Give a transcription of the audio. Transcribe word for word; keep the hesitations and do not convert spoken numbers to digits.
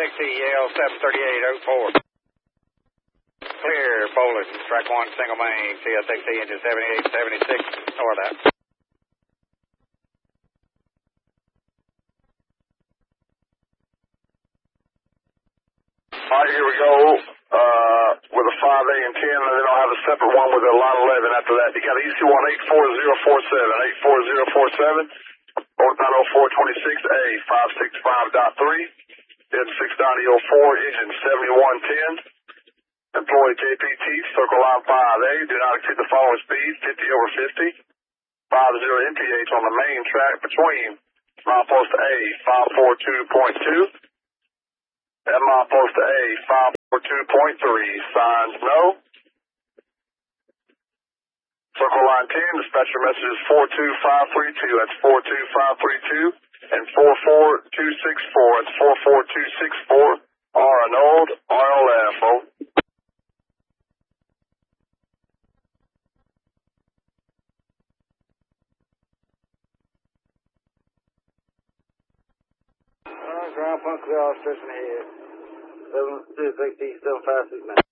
sixty, Yale seven thirty-eight oh four. Clear, Bolin, track one, single main, C S sixty, engine seventy-eight seventy-six, north out. All right, here we go, uh, with a five A and ten, and then I'll have a separate one with a line eleven after that. You got E C one eight four zero four seven, eight four zero four seven, port nine oh four twenty-six A, five six five point three, then six ninety oh four, engine seventy-one ten, employ J P T, circle line five A, do not exceed the following speed, fifty over fifty, five zero M P H on the main track between milepost A, five forty-two point two, at milepost A, five forty-two point three, signs no. Circle line ten, dispatcher message is four two five three two, that's four two five three two, and four four two six four, that's four four two six four, R Arnold, R L F, over. Uh, ground point clear, all station ahead. seven two six seven five six nine.